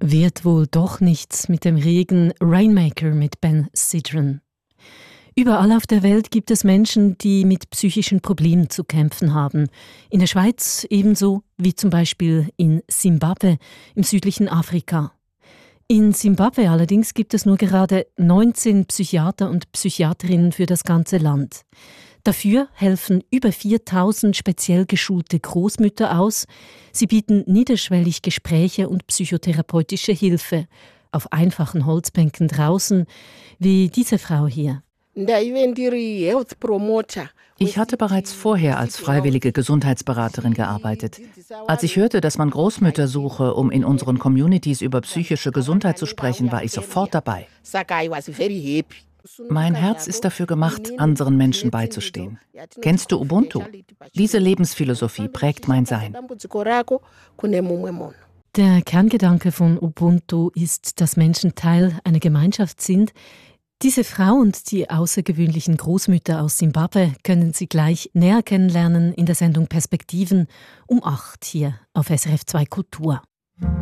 Wird wohl doch nichts mit dem Regen. Rainmaker mit Ben Sidran. Überall auf der Welt gibt es Menschen, die mit psychischen Problemen zu kämpfen haben. In der Schweiz ebenso wie zum Beispiel in Simbabwe im südlichen Afrika. In Simbabwe allerdings gibt es nur gerade 19 Psychiater und Psychiaterinnen für das ganze Land. Dafür helfen über 4000 speziell geschulte Großmütter aus. Sie bieten niederschwellig Gespräche und psychotherapeutische Hilfe auf einfachen Holzbänken draußen, wie diese Frau hier. Ich hatte bereits vorher als freiwillige Gesundheitsberaterin gearbeitet. Als ich hörte, dass man Großmütter suche, um in unseren Communities über psychische Gesundheit zu sprechen, war ich sofort dabei. Mein Herz ist dafür gemacht, anderen Menschen beizustehen. Kennst du Ubuntu? Diese Lebensphilosophie prägt mein Sein. Der Kerngedanke von Ubuntu ist, dass Menschen Teil einer Gemeinschaft sind. Diese Frau und die außergewöhnlichen Großmütter aus Simbabwe können Sie gleich näher kennenlernen in der Sendung Perspektiven um 8 hier auf SRF 2 Kultur.